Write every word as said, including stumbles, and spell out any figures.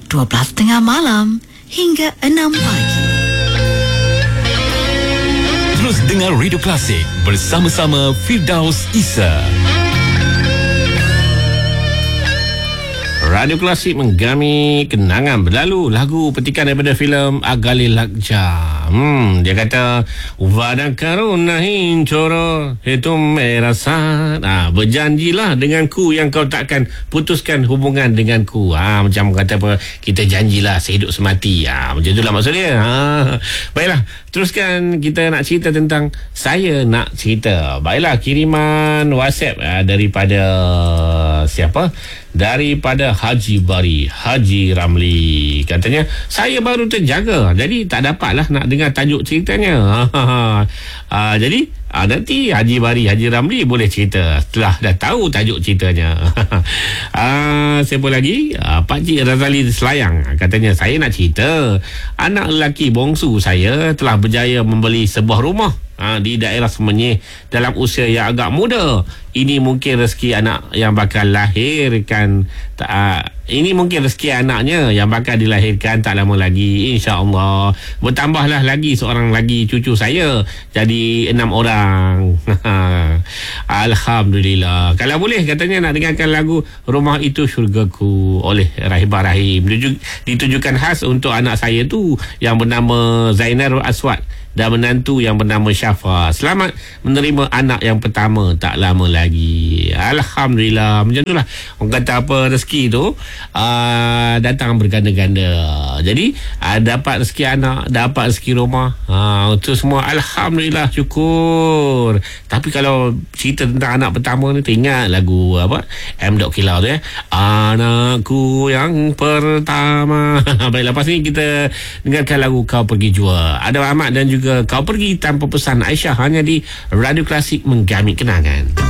dua belas tiga puluh malam hingga enam pagi. Terus dengar Radio Klasik bersama-sama Firdaus Isa. Radio Klasik menggami kenangan berlalu. Lagu petikan daripada filem Agali Lakja. Hmm, dia kata Wada karuna hincoro hitum merasa. Ah, berjanjilah denganku yang kau takkan putuskan hubungan denganku. Ah, macam kata apa, kita janjilah sehidup semati. Ah, macam itulah maksud dia. Ah, baiklah, teruskan kita nak cerita tentang saya nak cerita. Baiklah, kiriman WhatsApp ah, daripada siapa? Daripada Haji Bari, Haji Ramli. Katanya, saya baru terjaga, jadi tak dapatlah nak dengar tajuk ceritanya. uh, Jadi uh, nanti Haji Bari, Haji Ramli boleh cerita setelah dah tahu tajuk ceritanya. uh, Siapa lagi? uh, Pakcik Razali Selayang. Katanya, saya nak cerita anak lelaki bongsu saya telah berjaya membeli sebuah rumah Ha, di daerah Semenyih dalam usia yang agak muda. Ini mungkin rezeki anak yang bakal lahirkan uh, Ini mungkin rezeki anaknya yang bakal dilahirkan tak lama lagi, insya-Allah. Bertambahlah lagi seorang lagi cucu saya, jadi enam orang. Alhamdulillah. Kalau boleh, katanya nak dengarkan lagu Rumah Itu Syurgaku oleh Rahibah Rahim. Ditujukan khas untuk anak saya tu yang bernama Zainal Aswad dan menantu yang bernama Syafa. Selamat menerima anak yang pertama tak lama lagi. Alhamdulillah. Macam itulah orang kata apa, rezeki tu uh, datang berganda-ganda. Jadi uh, dapat rezeki anak, dapat rezeki rumah, uh, itu semua Alhamdulillah, syukur. Tapi kalau cerita tentang anak pertama ni, teringat lagu apa, M. Dok Kilau tu ya, anakku yang pertama. Baik, lepas ni kita dengarkan lagu Kau Pergi Jua, Adam Ahmad dan juga Kau Pergi Tanpa Pesan Aisyah, hanya di Radio Klasik Menggamit Kenangan.